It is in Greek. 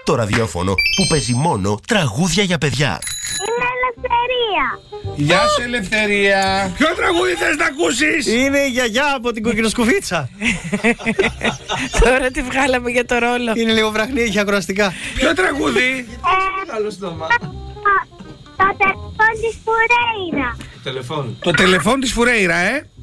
Το ραδιόφωνο που παίζει μόνο τραγούδια για παιδιά. Είναι Ελευθερία. Γεια σου, Ελευθερία. Ποιο τραγούδι θες να ακούσεις? Είναι η γιαγιά από την κοκκινοσκουφίτσα. Τώρα τη βγάλαμε για το ρόλο. Είναι λίγο βραχνή, έχει ακροαστικά. Ποιο τραγούδι? Καλό στόμα. Το τηλεφώνη της Φουρέιρα. Τηλεφώνου. Το τηλεφών της Φουρέιρα,